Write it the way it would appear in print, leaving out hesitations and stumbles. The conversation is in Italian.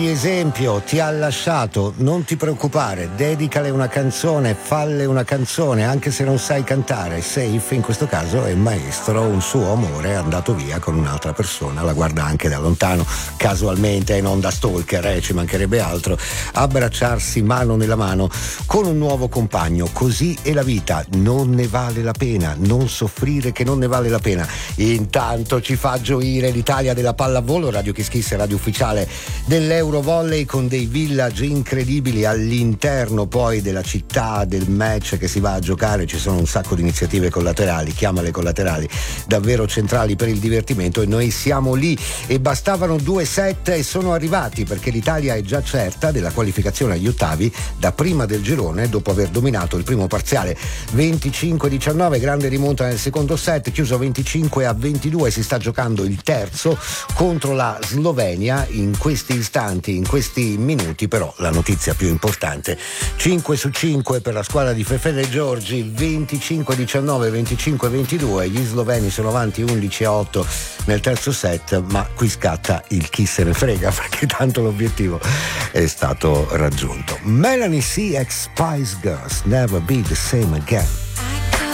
Esempio, ti ha lasciato, non ti preoccupare, dedicale una canzone, falle una canzone, anche se non sai cantare. Safe in questo caso è maestro, un suo amore è andato via con un'altra persona, la guarda anche da lontano, casualmente e non da stalker, ci mancherebbe altro, abbracciarsi mano nella mano con un nuovo compagno. Così è la vita, non ne vale la pena, non soffrire che non ne vale la pena. Intanto ci fa gioire l'Italia della pallavolo, Radio Kiss Kiss, radio ufficiale dell'Eurovolley, con dei village incredibili all'interno poi della città, del match che si va a giocare. Ci sono un sacco di iniziative collaterali, chiamale collaterali, davvero centrali per il divertimento, e noi siamo lì. E bastavano 2 set e sono arrivati, perché l'Italia è già certa della qualificazione agli ottavi da prima del girone, dopo aver dominato il primo parziale 25-19, grande rimonta nel secondo set, chiuso 25-22. Si sta giocando il terzo contro la Slovenia in questi istanti, in questi minuti. Però la notizia più importante: 5 su 5 per la squadra di Fefele Giorgi, 25-19, 25-22. Gli sloveni sono avanti 11-8 nel terzo set, ma qui scatta il chi se ne frega, perché tanto l'obiettivo è stato raggiunto. Melanie C. ex Spice Girls, Never Be the Same Again.